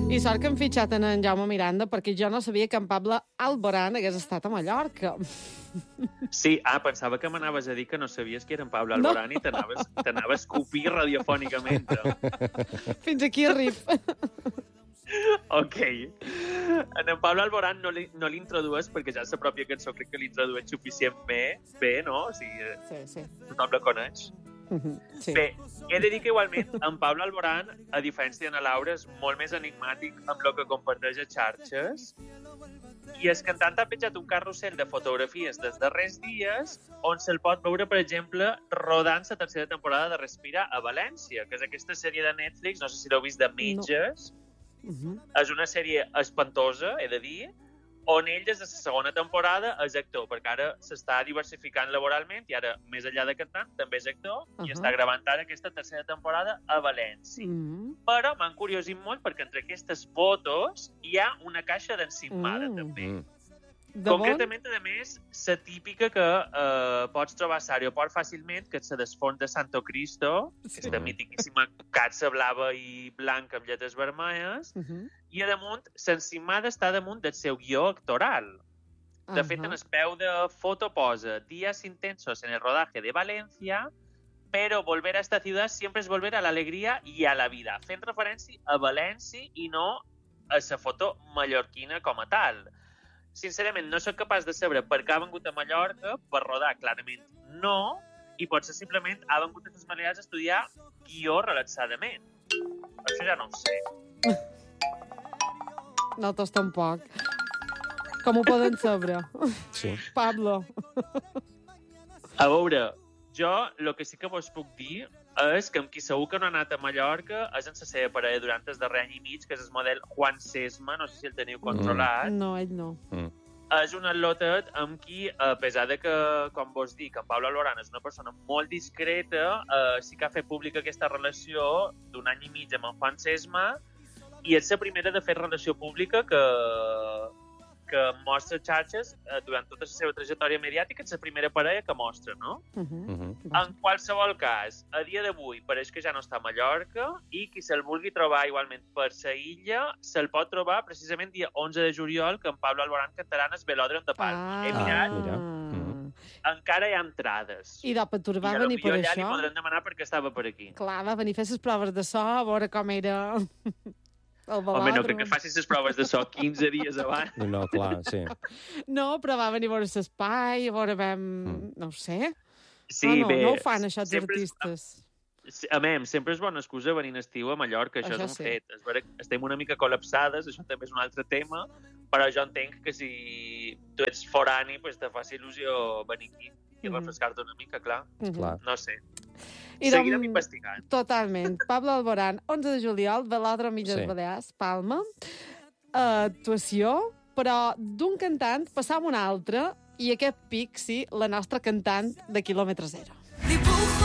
I sort que hem fitxat en Jaume Miranda, perquè jo no sabia que en Pablo Alborán hagués estat a Mallorca. Sí, pensava que m'anaves a dir que no sabies qui era en Pablo Alborán i t'anaves a escopir radiofònicament. Fins aquí arrib. Ok. En Pablo Alborán no l'introdues perquè ja la pròpia cançó crec que l'introdueix suficientment bé, no? O sigui, Sí. Tothom la coneix. Sí. Bé, he de dir que igualment en Pablo Alborán, a diferència d'Anna Laura, és molt més enigmàtic amb el que comparteix a xarxes. I el cantant ha penjat un carrusel de fotografies dels darrers dies on se'l pot veure, per exemple, rodant la tercera temporada de Respira a València, que és aquesta sèrie de Netflix, no sé si l'heu vist, de metges. No. És una sèrie espantosa, he de dir, on ell des de la segona temporada és actor, perquè ara s'està diversificant laboralment i ara, més enllà de cantant, també és actor i està gravant ara aquesta tercera temporada a València. Però m'han curiosit molt perquè entre aquestes fotos hi ha una caixa d'encimada, també. Concretament, a més, la típica que pots trobar a l'aeroport fàcilment, que és la desfont de Santo Cristo, aquesta mitiquíssima catxa blava i blanca amb lletres vermelles, i a damunt, l'encimada està damunt del seu guió actoral. De fet, en el peu de foto posa «Días intensos en el rodaje de Valencia, pero volver a esta ciudad siempre es volver a la alegría y a la vida», fent referència a València i no a la foto mallorquina com a tal. Sincerament, no soc capaç de saber per què ha vengut a Mallorca, per rodar, clarament no, i potser simplement ha vengut a les Balears a estudiar guió relaxadament. Això ja no ho sé. Nosaltres tampoc. Com ho poden saber? Sí. Pablo. A veure, jo el que sí que vos puc dir és que amb qui segur que no ha anat a Mallorca és en la seva parella durant el darrer any i mig, que és el model Juan Sesma, no sé si el teniu controlat. No, ell no. És un atletet amb qui, a pesar de que, com vos dic, en Pablo Alborán és una persona molt discreta, sí que ha fet pública aquesta relació d'un any i mig amb en Juan Sesma, i és la primera de fer relació pública que mostra xarxes durant tota la seva trajectòria mediàtica, és la primera parella que mostra, no? En qualsevol cas, a dia d'avui pareix que ja no està a Mallorca i qui se'l vulgui trobar igualment per la illa se'l pot trobar precisament dia 11 de juliol, que en Pablo Alborán cantarà en el Velòdrom de Palma. He mirat, encara hi ha entrades. I per tu va venir per això. I això? li podrem demanar perquè estava per aquí. Clar, va venir a fer les proves de so, a veure com era... Home, no crec que facis les proves de so 15 dies abans. No, clar, sí. No, però va venir a veure l'espai, a veure no ho sé. Sí, bé. No ho fan, això, els artistes. A més, sempre és bona excusa venir en estiu a Mallorca, això és un fet. És vera que estem una mica col·lapsades, això també és un altre tema, però jo entenc que si tu ets forani, pues te fa il·lusió venir aquí i refrescar-te una mica, clar. No sé. Seguirem investigant. Totalment. Pablo Alborán, 11 de juliol, Velòdrom Illes Balears, Palma. Actuació, però d'un cantant passam un altre, i aquest pic, sí, la nostra cantant de quilòmetre zero.